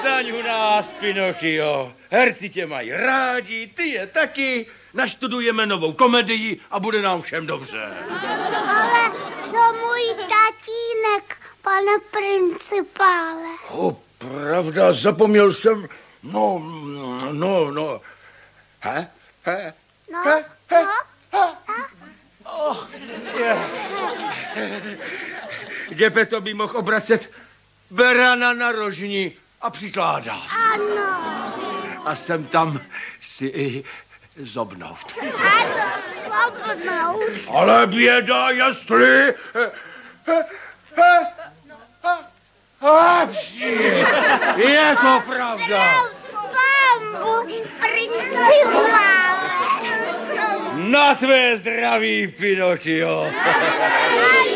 Zůstaň u nás, Pinocchio. Herci tě mají rádi, ty je taky. Naštudujeme novou komedii a bude nám všem dobře. Ale co můj tatínek, pane principále? Pravda, zapomněl jsem. No. Geppetto by mohl obracet berana na rožni a přikládat. Ano. A sem tam si i zobnout. Ano, zobnout. Ale běda, jestli... Je to pravda. Bambu, principále. Na tvé zdraví, Pinocchio.